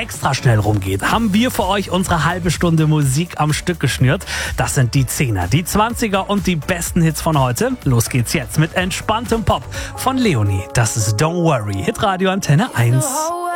extra schnell rumgeht, haben wir für euch unsere halbe Stunde Musik am Stück geschnürt. Das sind die 10er, die 20er und die besten Hits von heute. Los geht's jetzt mit entspanntem Pop von Leonie. Das ist Don't Worry, Hitradio Antenne 1.